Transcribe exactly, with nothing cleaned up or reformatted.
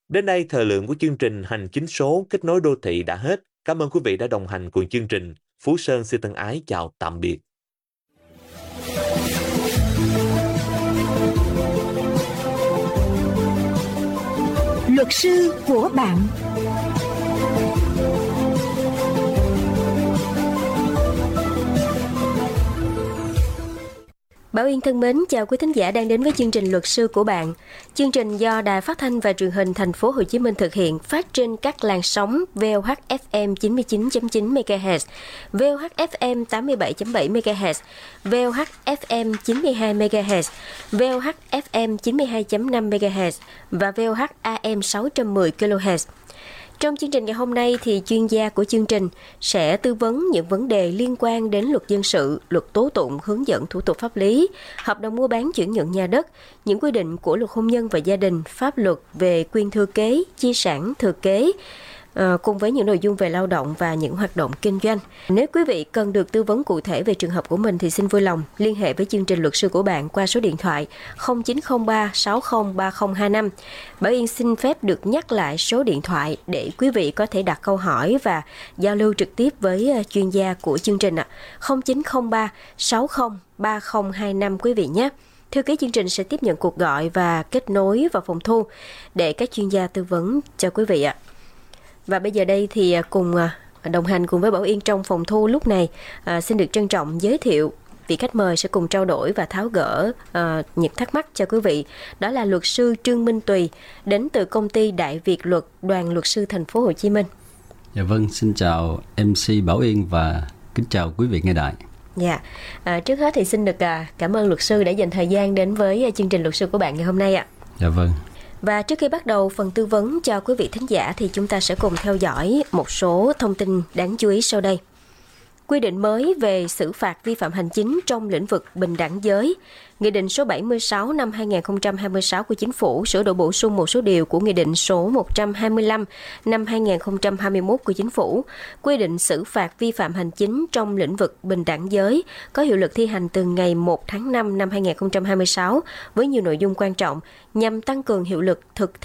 Đến đây, thời lượng của chương trình Hành chính số kết nối đô thị đã hết. Cảm ơn quý vị đã đồng hành cùng chương trình. Phú Sơn xin thân ái chào tạm biệt. Luật sư của bạn. Bảo Yên thân mến, chào quý thính giả đang đến với chương trình Luật sư của bạn. Chương trình do Đài Phát thanh và Truyền hình Thành phố Hồ Chí Minh thực hiện, phát trên các làn sóng vê o hát ép em chín mươi chín chấm chín mê ga héc, vê o hát ép em tám mươi bảy chấm bảy mê ga héc, vê o hát ép em chín mươi hai mê ga héc, vê o hát ép em chín mươi hai chấm năm mê ga héc và vê o hát a em sáu trăm mười ki lô héc. Trong chương trình ngày hôm nay thì chuyên gia của chương trình sẽ tư vấn những vấn đề liên quan đến luật dân sự, luật tố tụng, hướng dẫn thủ tục pháp lý, hợp đồng mua bán chuyển nhượng nhà đất, những quy định của luật hôn nhân và gia đình, pháp luật về quyền thừa kế, chia sản thừa kế, À, cùng với những nội dung về lao động và những hoạt động kinh doanh. Nếu quý vị cần được tư vấn cụ thể về trường hợp của mình thì xin vui lòng liên hệ với chương trình Luật sư của bạn qua số điện thoại không chín không ba sáu không ba không hai năm. Bảo Yên xin phép được nhắc lại số điện thoại để quý vị có thể đặt câu hỏi và giao lưu trực tiếp với chuyên gia của chương trình ạ. không chín không ba sáu không ba không hai năm quý vị nhé. Thư ký chương trình sẽ tiếp nhận cuộc gọi và kết nối vào phòng thu để các chuyên gia tư vấn cho quý vị ạ. Và bây giờ đây thì cùng đồng hành cùng với Bảo Yên trong phòng thu lúc này, à, xin được trân trọng giới thiệu vị khách mời sẽ cùng trao đổi và tháo gỡ à, những thắc mắc cho quý vị. Đó là luật sư Trương Minh Tùy, đến từ công ty Đại Việt Luật, Đoàn Luật sư Thành phố Hồ Chí Minh. Dạ vâng, xin chào em xê Bảo Yên và kính chào quý vị nghe đài. Dạ, à, trước hết thì xin được à, cảm ơn luật sư đã dành thời gian đến với chương trình Luật sư của bạn ngày hôm nay ạ. Dạ vâng. Và trước khi bắt đầu phần tư vấn cho quý vị thính giả thì chúng ta sẽ cùng theo dõi một số thông tin đáng chú ý sau đây. Quy định mới về xử phạt vi phạm hành chính trong lĩnh vực bình đẳng giới. Nghị định số bảy mươi sáu năm hai nghìn không trăm hai mươi sáu của Chính phủ sửa đổi bổ sung một số điều của Nghị định số một trăm hai mươi lăm năm hai nghìn không trăm hai mươi mốt của Chính phủ, quy định xử phạt vi phạm hành chính trong lĩnh vực bình đẳng giới, có hiệu lực thi hành từ ngày một tháng năm năm hai nghìn không trăm hai mươi sáu với nhiều nội dung quan trọng nhằm tăng cường hiệu lực thực thi